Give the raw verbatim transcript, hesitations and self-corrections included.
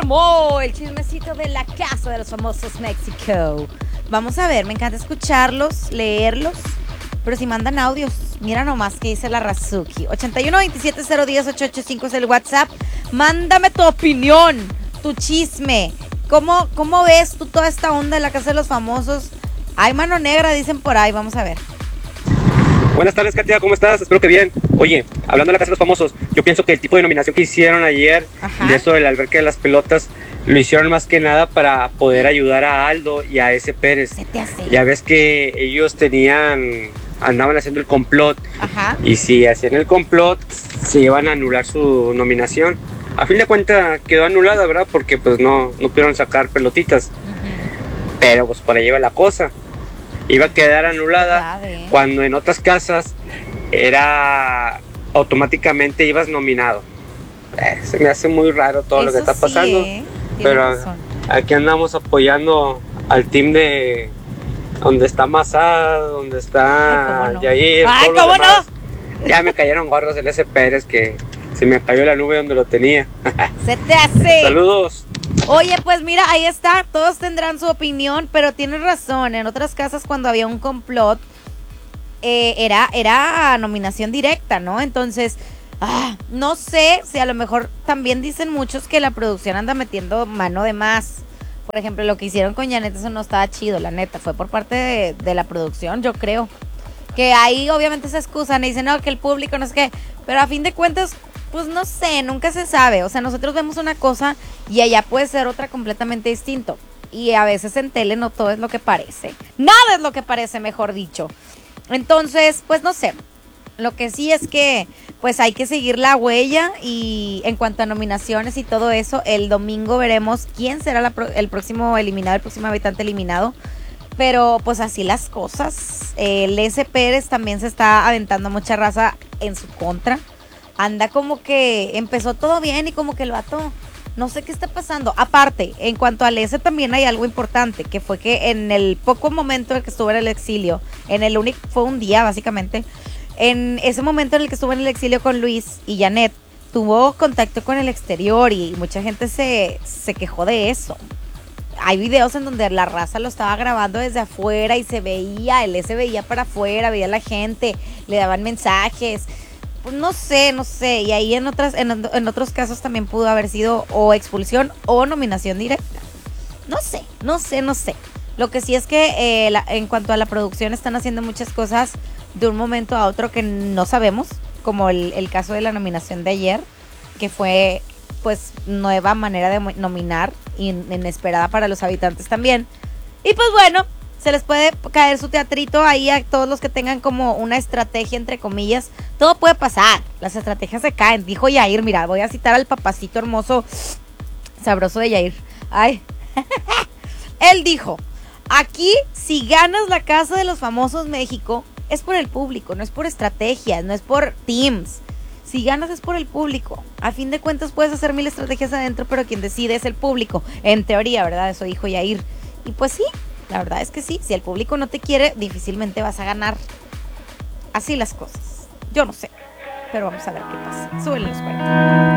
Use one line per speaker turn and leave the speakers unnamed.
armó el chismecito de la casa de los famosos México. Vamos a ver, me encanta escucharlos, leerlos, pero si mandan audios, mira nomás que dice la Razuki. ochenta y uno, veintisiete, cero diez, ochocientos ochenta y cinco es el WhatsApp. Mándame tu opinión, tu chisme. ¿Cómo, cómo ves tú toda esta onda de la casa de los famosos? Hay mano negra, dicen por ahí, vamos a ver.
Buenas tardes, Katia, ¿cómo estás? Espero que bien. Oye, hablando de la casa de los famosos, yo pienso que el tipo de nominación que hicieron ayer,
Ajá.
de eso del albergue de las pelotas, lo hicieron más que nada para poder ayudar a Aldo y a ese Pérez.
¿Se te hace?
Ya ves que ellos tenían, andaban haciendo el complot.
Ajá.
Y si hacían el complot, se iban a anular su nominación. A fin de cuentas quedó anulada, ¿verdad? Porque pues no, no pudieron sacar pelotitas.
Uh-huh.
Pero pues por ahí va la cosa. Iba a quedar anulada
¿Verdad, eh?
cuando en otras casas era automáticamente ibas nominado. Eh, se me hace muy raro todo
Eso
lo que está
sí,
pasando.
¿eh? Tienes
Pero
razón.
aquí andamos apoyando al team de donde está Mazá, donde está
Ay, ¿cómo no?
Yair.
Ay,
todos los
¿cómo
demás. Ya me cayeron gordos el ese Pérez, que se me cayó la nube donde lo tenía.
Se te hace.
Saludos.
Oye, pues mira, ahí está, todos tendrán su opinión, pero tienes razón, en otras casas cuando había un complot, eh, era, era nominación directa, ¿no? Entonces, ah, no sé si a lo mejor también dicen muchos que la producción anda metiendo mano de más. Por ejemplo, lo que hicieron con Janet, eso no estaba chido, la neta, fue por parte de, de la producción, yo creo. Que ahí obviamente se excusan y dicen, no, que el público no sé qué, pero a fin de cuentas, pues no sé, nunca se sabe. O sea, nosotros vemos una cosa y allá puede ser otra completamente distinto. Y a veces en tele no todo es lo que parece. Nada es lo que parece, mejor dicho. Entonces, pues no sé. Lo que sí es que pues hay que seguir la huella y en cuanto a nominaciones y todo eso, el domingo veremos quién será la pro- el próximo eliminado, el próximo habitante eliminado. Pero pues así las cosas. El S. Pérez también se está aventando mucha raza en su contra. Anda como que empezó todo bien y como que el vato, no sé qué está pasando. Aparte, en cuanto al S también hay algo importante, que fue que en el poco momento en el que estuvo en el exilio, en el único, fue un día básicamente, en ese momento en el que estuvo en el exilio con Luis y Janet, tuvo contacto con el exterior y mucha gente se, se quejó de eso. Hay videos en donde la raza lo estaba grabando desde afuera y se veía, él se veía para afuera, veía a la gente, le daban mensajes. Pues no sé, no sé. Y ahí en otras, en, en otros casos también pudo haber sido o expulsión o nominación directa. No sé, no sé, no sé. Lo que sí es que eh, la, en cuanto a la producción están haciendo muchas cosas de un momento a otro que no sabemos, como el, el caso de la nominación de ayer, que fue pues nueva manera de nominar, in, inesperada para los habitantes también. Y pues bueno, se les puede caer su teatrito ahí a todos los que tengan como una estrategia, entre comillas. Todo puede pasar, las estrategias se caen. Dijo Yair, mira, voy a citar al papacito hermoso, sabroso de Yair. Ay, él dijo, aquí si ganas la casa de los famosos México, es por el público, no es por estrategias, no es por teams. Si ganas es por el público. A fin de cuentas puedes hacer mil estrategias adentro, pero quien decide es el público. En teoría, ¿verdad? Eso dijo Yair. Y pues sí, la verdad es que sí. Si el público no te quiere, difícilmente vas a ganar. Así las cosas. Yo no sé. Pero vamos a ver qué pasa. Súbele los cuarenta.